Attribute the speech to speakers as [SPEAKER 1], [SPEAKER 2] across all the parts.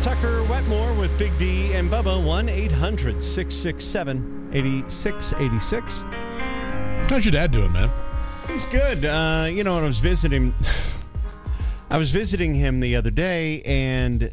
[SPEAKER 1] Tucker Wetmore with Big D and Bubba. 1-800-667-8686.
[SPEAKER 2] How's your dad doing, man?
[SPEAKER 1] He's good. When I was visiting him the other day, and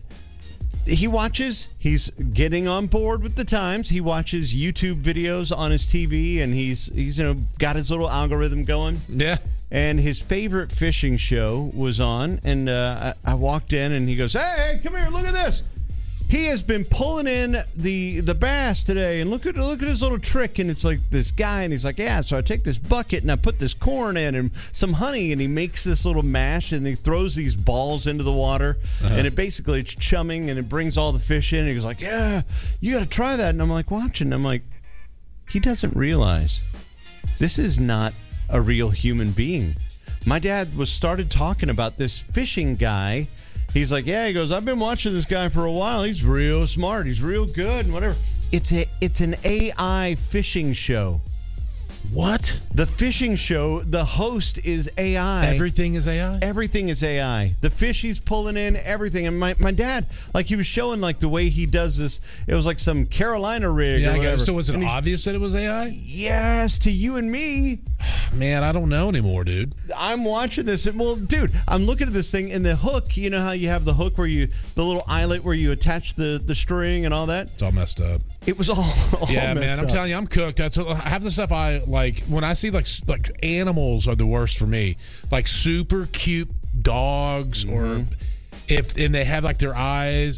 [SPEAKER 1] he's getting on board with the times. He watches YouTube videos on his TV, and he's got his little algorithm going.
[SPEAKER 2] Yeah.
[SPEAKER 1] And his favorite fishing show was on, and I walked in, and he goes, "Hey, come here, look at this." He has been pulling in the bass today, and look at his little trick. And it's like this guy, and he's like, "Yeah, so I take this bucket and I put this corn in and some honey, and he makes this little mash, and he throws these balls into the water, and it's chumming, and it brings all the fish in." And he goes like, "Yeah, you got to try that." And I'm like watching. I'm like, he doesn't realize this is not a real human being. My dad started talking about this fishing guy. He's like, "Yeah," he goes, "I've been watching this guy for a while. He's real smart. He's real good and whatever." It's an AI fishing show.
[SPEAKER 2] What?
[SPEAKER 1] The fishing show, the host is AI.
[SPEAKER 2] Everything is AI?
[SPEAKER 1] Everything is AI. The fish he's pulling in, everything. And my dad, he was showing, the way he does this. It was like some Carolina rig or whatever.
[SPEAKER 2] So was it obvious that it was AI?
[SPEAKER 1] Yes, to you and me.
[SPEAKER 2] Man, I don't know anymore, dude.
[SPEAKER 1] I'm watching this. Well, dude, I'm looking at this thing, and the hook, you know how you have the hook the little eyelet where you attach the string and all that?
[SPEAKER 2] It's all messed up.
[SPEAKER 1] It was all
[SPEAKER 2] yeah,
[SPEAKER 1] messed
[SPEAKER 2] man. I'm
[SPEAKER 1] up.
[SPEAKER 2] telling you, I'm cooked. Half the stuff I like when I see like animals are the worst for me. Like super cute dogs, or if they have their eyes,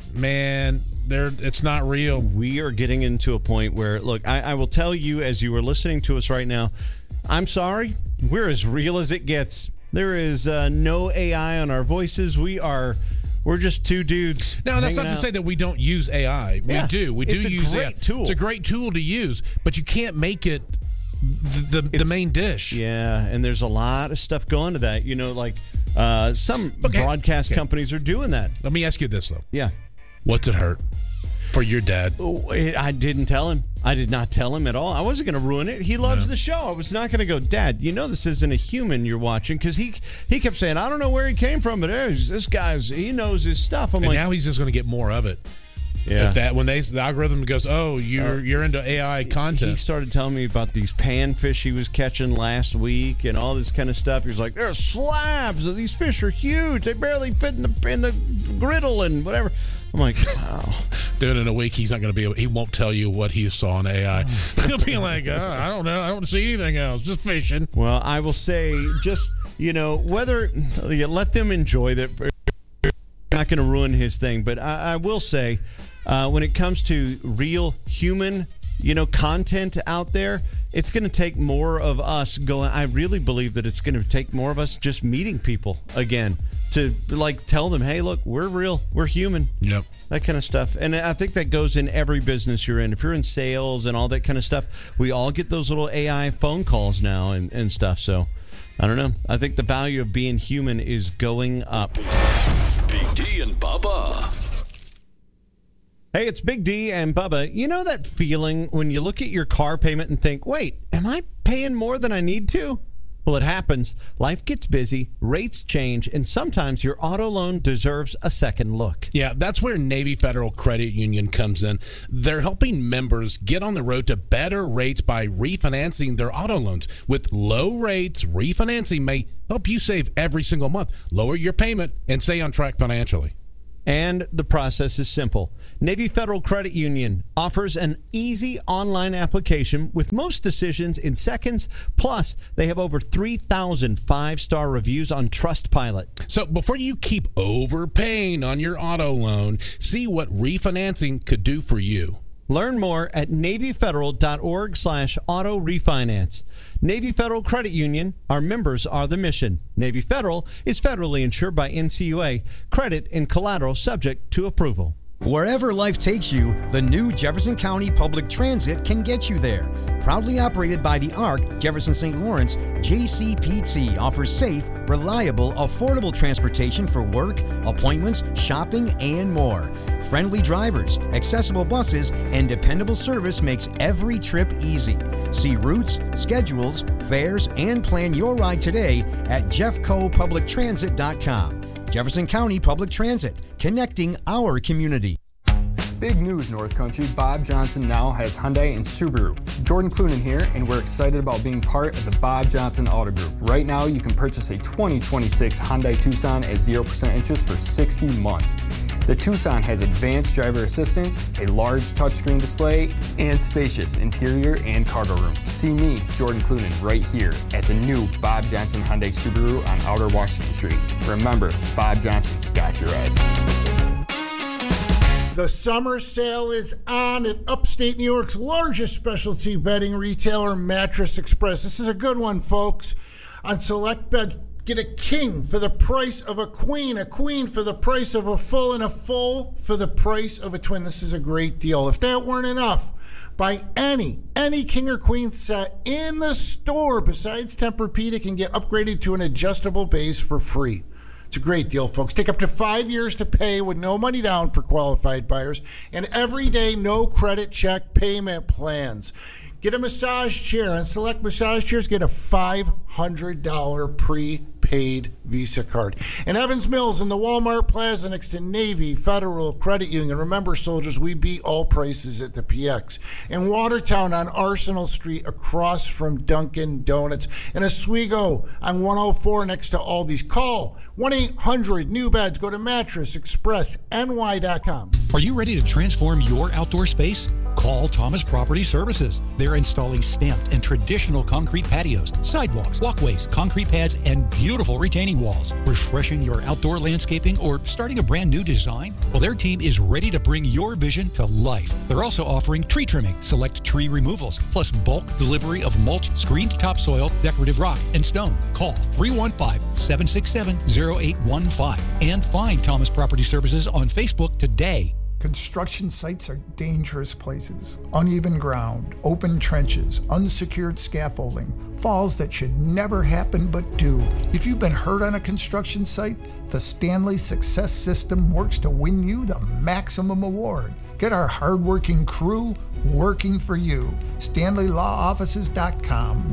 [SPEAKER 2] it's not real.
[SPEAKER 1] We are getting into a point where, look, I will tell you as you are listening to us right now, I'm sorry, we're as real as it gets. There is no AI on our voices. We're just two dudes.
[SPEAKER 2] Now, that's not to say that we don't use AI. We do. We do use AI.
[SPEAKER 1] Tool.
[SPEAKER 2] It's a great tool to use, but you can't make it the main dish.
[SPEAKER 1] Yeah, and there's a lot of stuff going to that. Some broadcast companies are doing that.
[SPEAKER 2] Let me ask you this, though.
[SPEAKER 1] Yeah.
[SPEAKER 2] What's it hurt for your dad?
[SPEAKER 1] I didn't tell him. I did not tell him at all. I wasn't going to ruin it. He loves the show. I was not going to go, "Dad, this isn't a human you're watching," because he kept saying, "I don't know where he came from, but this guy's, he knows his stuff."
[SPEAKER 2] Now he's just going to get more of it. Yeah. When the algorithm goes, "Oh, you're into AI content,"
[SPEAKER 1] he started telling me about these panfish he was catching last week and all this kind of stuff. He was like, "There's slabs of these fish are huge. They barely fit in the griddle and whatever." I'm like, wow.
[SPEAKER 2] Dude, in a week, he's not going to be able. He won't tell you what he saw in AI. He'll be like, I don't know. I don't see anything else. Just fishing.
[SPEAKER 1] Well, I will say, just, whether you let them enjoy that, not going to ruin his thing. But I will say, when it comes to real human, content out there, it's going to take more of us going. I really believe that it's going to take more of us just meeting people again to tell them, "Hey, look, we're real, we're human."
[SPEAKER 2] Yep.
[SPEAKER 1] That kind of stuff. And I think that goes in every business you're in. If you're in sales and all that kind of stuff, we all get those little AI phone calls now and stuff. So I don't know. I think the value of being human is going up.
[SPEAKER 3] Big D and Bubba.
[SPEAKER 1] Hey, it's Big D and Bubba. You know that feeling when you look at your car payment and think, "Wait, am I paying more than I need to?" Well, it happens. Life gets busy, rates change, and sometimes your auto loan deserves a second look.
[SPEAKER 2] Yeah, that's where Navy Federal Credit Union comes in. They're helping members get on the road to better rates by refinancing their auto loans. With low rates, refinancing may help you save every single month, lower your payment, and stay on track financially.
[SPEAKER 1] And the process is simple. Navy Federal Credit Union offers an easy online application with most decisions in seconds. Plus, they have over 3,000 five-star reviews on Trustpilot.
[SPEAKER 2] So before you keep overpaying on your auto loan, see what refinancing could do for you.
[SPEAKER 1] Learn more at NavyFederal.org/auto refinance. Navy Federal Credit Union, our members are the mission. Navy Federal is federally insured by NCUA. Credit and collateral subject to approval.
[SPEAKER 4] Wherever life takes you, the new Jefferson County Public Transit can get you there. Proudly operated by the ARC, Jefferson St. Lawrence, JCPT offers safe, reliable, affordable transportation for work, appointments, shopping, and more. Friendly drivers, accessible buses, and dependable service makes every trip easy. See routes, schedules, fares, and plan your ride today at jeffcopublictransit.com. Jefferson County Public Transit, connecting our community.
[SPEAKER 5] Big news, North Country. Bob Johnson now has Hyundai and Subaru. Jordan Clunan here, and we're excited about being part of the Bob Johnson Auto Group. Right now, you can purchase a 2026 Hyundai Tucson at 0% interest for 60 months. The Tucson has advanced driver assistance, a large touchscreen display, and spacious interior and cargo room. See me, Jordan Clunan, right here at the new Bob Johnson Hyundai Subaru on Outer Washington Street. Remember, Bob Johnson's got your ride.
[SPEAKER 6] The summer sale is on at upstate New York's largest specialty bedding retailer, Mattress Express. This is a good one, folks. On select beds, get a king for the price of a queen for the price of a full, and a full for the price of a twin. This is a great deal. If that weren't enough, buy any king or queen set in the store besides Tempur-Pedic and get upgraded to an adjustable base for free. It's a great deal, folks. Take up to 5 years to pay with no money down for qualified buyers and everyday no credit check payment plans. Get a massage chair. On select massage chairs, get a $500 prepaid Visa card. In Evans Mills in the Walmart Plaza next to Navy Federal Credit Union. Remember, soldiers, we beat all prices at the PX. In Watertown on Arsenal Street across from Dunkin' Donuts. In Oswego on 104 next to Aldi's. Call 1-800-NEW-BEDS. Go to MattressExpressNY.com.
[SPEAKER 7] Are you ready to transform your outdoor space? Call Thomas Property Services. They're installing stamped and traditional concrete patios, sidewalks, walkways, concrete pads, and beautiful retaining walls. Refreshing your outdoor landscaping or starting a brand new design? Well, their team is ready to bring your vision to life. They're also offering tree trimming, select tree removals, plus bulk delivery of mulch, screened topsoil, decorative rock, and stone. Call 315-767-0815 and find Thomas Property Services on Facebook today.
[SPEAKER 8] Construction sites are dangerous places. Uneven ground, open trenches, unsecured scaffolding, falls that should never happen but do. If you've been hurt on a construction site, the Stanley Success System works to win you the maximum award. Get our hardworking crew working for you. StanleyLawOffices.com,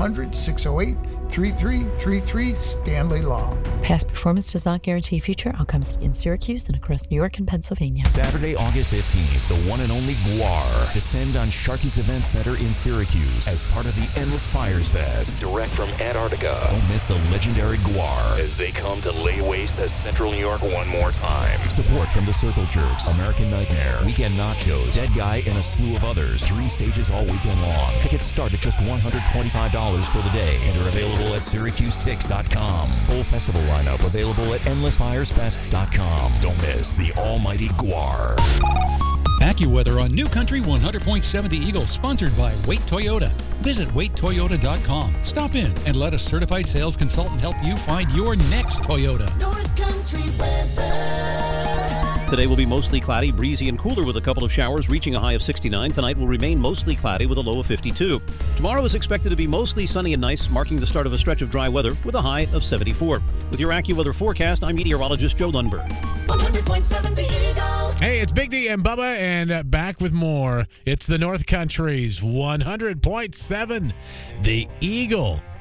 [SPEAKER 8] 1-800-608-3333, Stanley Law.
[SPEAKER 9] Past performance does not guarantee future outcomes in Syracuse and across New York and Pennsylvania.
[SPEAKER 10] Saturday, August 15th, the one and only GWAR descend on Sharky's Event Center in Syracuse as part of the Endless Fires Fest, direct from Antarctica. Don't miss the legendary GWAR as they come to lay waste to Central New York one more time. Support from the Circle Jerks, American Nightmare, Weekend Nachos, Dead Guy, and a slew of others. 3 stages all weekend long. Tickets start at just $125 for the day and are available at SyracuseTix.com. Full festival lineup available at EndlessFiresFest.com. Don't miss the almighty GWAR.
[SPEAKER 7] AccuWeather on New Country 100.7 The Eagle, sponsored by Wait Toyota. Visit waittoyota.com. Stop in and let a certified sales consultant help you find your next Toyota.
[SPEAKER 11] North Country weather.
[SPEAKER 12] Today will be mostly cloudy, breezy, and cooler with a couple of showers, reaching a high of 69. Tonight will remain mostly cloudy with a low of 52. Tomorrow is expected to be mostly sunny and nice, marking the start of a stretch of dry weather with a high of 74. With your AccuWeather forecast, I'm meteorologist Joe Lundberg.
[SPEAKER 11] 100.7 The Eagle.
[SPEAKER 2] Hey, it's Big D and Bubba, and back with more. It's the North Country's 100.7 The Eagle.